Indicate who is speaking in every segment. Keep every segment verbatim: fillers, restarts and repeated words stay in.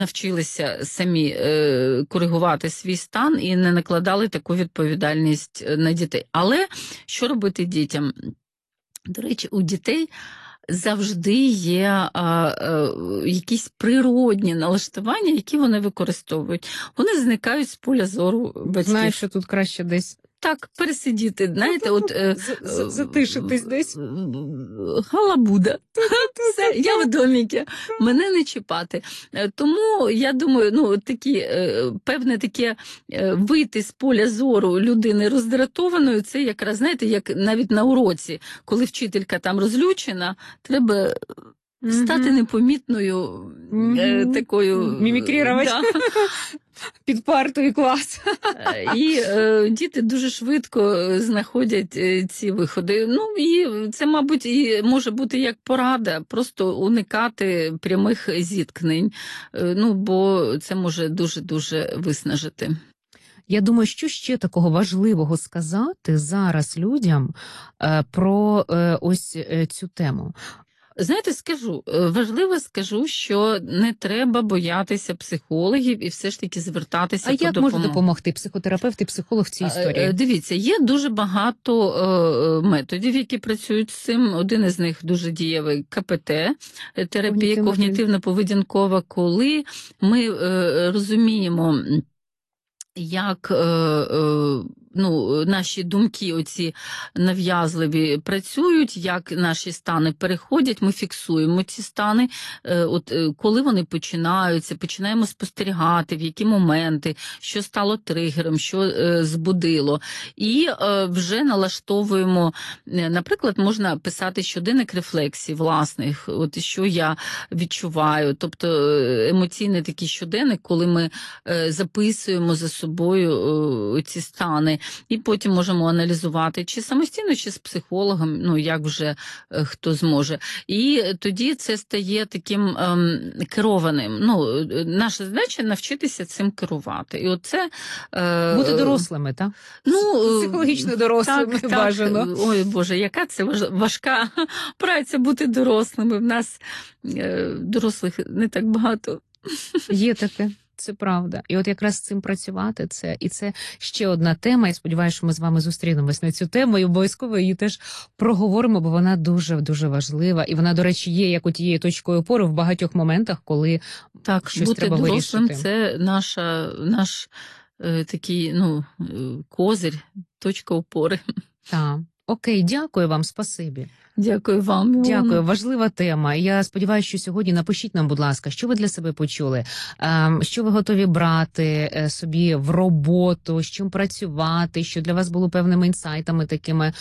Speaker 1: навчилися самі е, коригувати свій стан і не накладали таку відповідальність на дітей. Але що робити дітям? До речі, у дітей завжди є а, а, якісь природні налаштування, які вони використовують. Вони зникають з поля зору батьків.
Speaker 2: Знаєш, що тут краще десь
Speaker 1: так, пересидіти, знаєте, от...
Speaker 2: Затишитись десь.
Speaker 1: Галабуда. Все, я в доміки, мене не чіпати. Тому, я думаю, ну, такі, певне таке вийти з поля зору людини роздратованою, це якраз, знаєте, як навіть на уроці, коли вчителька там розлючена, треба... стати mm-hmm. непомітною mm-hmm. е, такою...
Speaker 2: Мімікрірувати. Да. Під партою клас.
Speaker 1: І е, діти дуже швидко знаходять е, ці виходи. Ну, і це, мабуть, і може бути як порада, просто уникати прямих зіткнень, е, ну, бо це може дуже-дуже виснажити.
Speaker 2: Я думаю, що ще такого важливого сказати зараз людям е, про е, ось е, цю тему?
Speaker 1: Знаєте, скажу, важливо скажу, що не треба боятися психологів і все ж таки звертатися
Speaker 2: а
Speaker 1: по допомогу.
Speaker 2: А як може допомогти психотерапевт і психолог в цій історії?
Speaker 1: Дивіться, є дуже багато е, методів, які працюють з цим. Один із них дуже дієвий ка пе те, терапія когнітивно-поведінкова, коли ми е, розуміємо, як е, е, ну, наші думки оці нав'язливі працюють, як наші стани переходять, ми фіксуємо ці стани, е, от, е, коли вони починаються, починаємо спостерігати, в які моменти, що стало тригером, що е, збудило. І е, вже налаштовуємо, е, наприклад, можна писати щоденник рефлексій власних, от що я відчуваю, тобто емоційний такий щоденник, коли ми е, записуємо за собою е, ці стани. І потім можемо аналізувати, чи самостійно, чи з психологом, ну, як вже е, хто зможе. І тоді це стає таким ем, керованим. Ну, наша задача – навчитися цим керувати. І оце, е,
Speaker 2: бути дорослими, так?
Speaker 1: Ну,
Speaker 2: психологічно дорослими,
Speaker 1: так,
Speaker 2: бажано.
Speaker 1: Так. Ой, Боже, яка це важка праця бути дорослими. В нас е, дорослих не так багато.
Speaker 2: Є таке. Це правда. І от якраз з цим працювати, це і це ще одна тема. Я сподіваюся, що ми з вами зустрінемось на цю тему і обов'язково її теж проговоримо, бо вона дуже-дуже важлива. І вона, до речі, є як тією точкою опори в багатьох моментах, коли
Speaker 1: так,
Speaker 2: щось
Speaker 1: бути
Speaker 2: треба
Speaker 1: дорослим
Speaker 2: вирішити.
Speaker 1: Це наша, наш е, такий, ну, козир, точка опори.
Speaker 2: Так. Окей, дякую вам, спасибі.
Speaker 1: Дякую вам.
Speaker 2: Дякую, важлива тема. Я сподіваюся, що сьогодні напишіть нам, будь ласка, що ви для себе почули, що ви готові брати собі в роботу, з чим працювати, що для вас було певними інсайтами такими,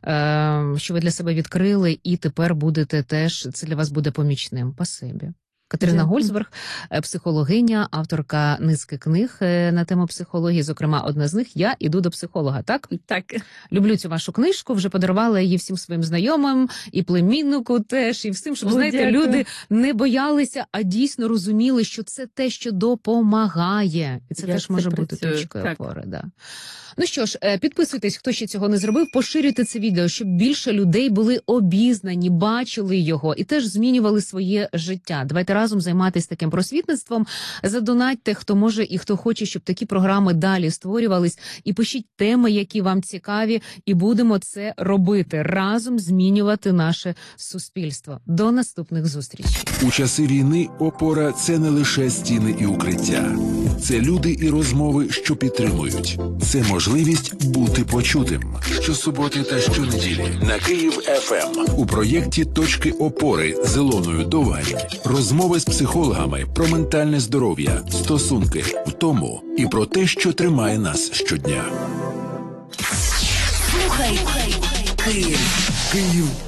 Speaker 2: що ви для себе відкрили і тепер будете теж, це для вас буде помічним. Спасибі. Катерина Дякую. Гольцберг, психологиня, авторка низки книг на тему психології, зокрема, одна з них «Я іду до психолога», так?
Speaker 1: Так.
Speaker 2: Люблю цю вашу книжку, вже подарувала її всім своїм знайомим, і племіннику теж, і всім, щоб, О, знаєте, дякую. Люди не боялися, а дійсно розуміли, що це те, що допомагає. І це Я теж може бути працюю. Точкою так. опори. Да. Ну що ж, підписуйтесь, хто ще цього не зробив, поширюйте це відео, щоб більше людей були обізнані, бачили його і теж змінювали своє життя. Давайте разом займатися таким просвітництвом. Задонатьте, хто може і хто хоче, щоб такі програми далі створювались. І пишіть теми, які вам цікаві, і будемо це робити. Разом змінювати наше суспільство. До наступних зустрічей.
Speaker 3: У часи війни опора – це не лише стіни і укриття. Це люди і розмови, що підтримують. Це можливість бути почутим. Щосуботи та щонеділі на Київ еф ем у проєкті «Точки опори» з Ілоною Довгань. Розмови з психологами про ментальне здоров'я, стосунки, втому і про те, що тримає нас щодня.
Speaker 4: Слухай, Київ.
Speaker 3: Київ